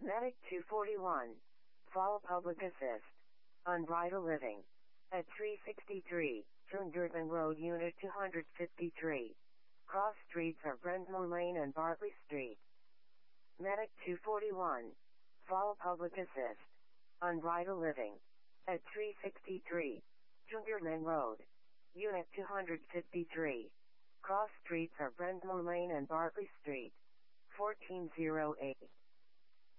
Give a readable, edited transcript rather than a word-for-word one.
Medic 241. Fall Public Assist. Unbridled Living. At 363, Dunderman Road, Unit 253. Cross streets are Brentmore Lane and Bartley Street. Medic 241. Fall Public Assist. Unbridled Living. At 363, Dunderman Road. Unit 253. Cross streets are Brentmore Lane and Bartley Street. 1408.